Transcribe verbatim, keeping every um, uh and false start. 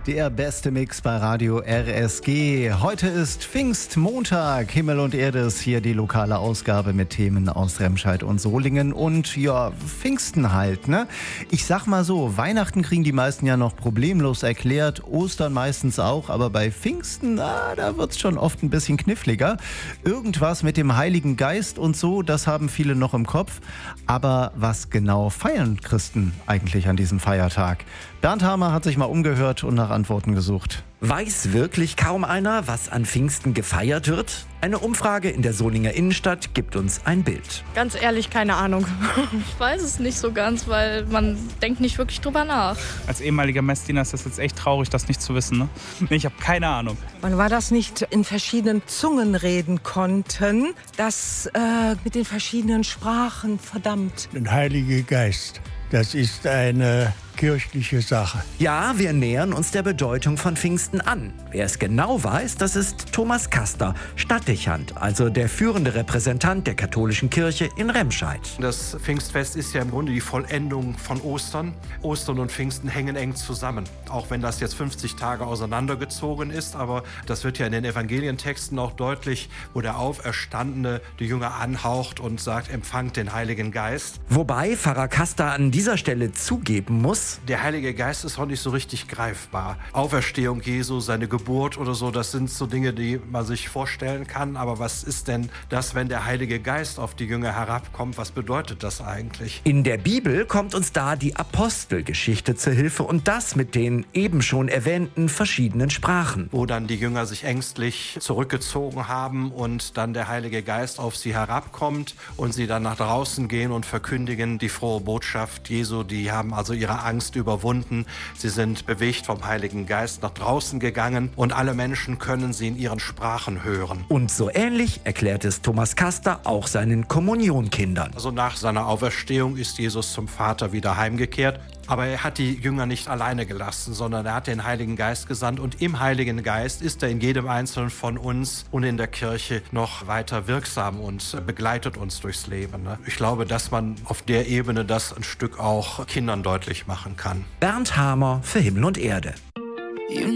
Der beste Mix bei Radio R S G. Heute ist Pfingstmontag. Himmel und Erde ist hier die lokale Ausgabe mit Themen aus Remscheid und Solingen. Und ja, Pfingsten halt, ne? Ich sag mal so, Weihnachten kriegen die meisten ja noch problemlos erklärt, Ostern meistens auch. Aber bei Pfingsten, na, da wird's schon oft ein bisschen kniffliger. Irgendwas mit dem Heiligen Geist und so, das haben viele noch im Kopf. Aber was genau feiern Christen eigentlich an diesem Feiertag? Bernd Hamer hat sich mal umgehört und nach Antworten gesucht. Weiß wirklich kaum einer, was an Pfingsten gefeiert wird? Eine Umfrage in der Solinger Innenstadt gibt uns ein Bild. Ganz ehrlich, keine Ahnung. Ich weiß es nicht so ganz, weil man denkt nicht wirklich drüber nach. Als ehemaliger Messdiener ist das jetzt echt traurig, das nicht zu wissen. Ne? Ich habe keine Ahnung. Man war das nicht in verschiedenen Zungen reden konnten, das äh, mit den verschiedenen Sprachen, verdammt. Der Heilige Geist, das ist eine kirchliche Sache. Ja, wir nähern uns der Bedeutung von Pfingsten an. Wer es genau weiß, das ist Thomas Kaster, Stadtdechant, also der führende Repräsentant der katholischen Kirche in Remscheid. Das Pfingstfest ist ja im Grunde die Vollendung von Ostern. Ostern und Pfingsten hängen eng zusammen. Auch wenn das jetzt fünfzig Tage auseinandergezogen ist, aber das wird ja in den Evangelientexten auch deutlich, wo der Auferstandene die Jünger anhaucht und sagt, empfangt den Heiligen Geist. Wobei Pfarrer Kaster an dieser Stelle zugeben muss, der Heilige Geist ist auch nicht so richtig greifbar. Auferstehung Jesu, seine Geburt oder so, das sind so Dinge, die man sich vorstellen kann. Aber was ist denn das, wenn der Heilige Geist auf die Jünger herabkommt? Was bedeutet das eigentlich? In der Bibel kommt uns da die Apostelgeschichte zur Hilfe und das mit den eben schon erwähnten verschiedenen Sprachen. Wo dann die Jünger sich ängstlich zurückgezogen haben und dann der Heilige Geist auf sie herabkommt und sie dann nach draußen gehen und verkündigen die frohe Botschaft Jesu. Die haben also ihre Angst Angst überwunden. Sie sind bewegt vom Heiligen Geist nach draußen gegangen und alle Menschen können sie in ihren Sprachen hören. Und so ähnlich erklärt es Thomas Kaster auch seinen Kommunionkindern. Also nach seiner Auferstehung ist Jesus zum Vater wieder heimgekehrt. Aber er hat die Jünger nicht alleine gelassen, sondern er hat den Heiligen Geist gesandt. Und im Heiligen Geist ist er in jedem Einzelnen von uns und in der Kirche noch weiter wirksam und begleitet uns durchs Leben. Ich glaube, dass man auf der Ebene das ein Stück auch Kindern deutlich machen kann. Bernd Hamer für Himmel und Erde.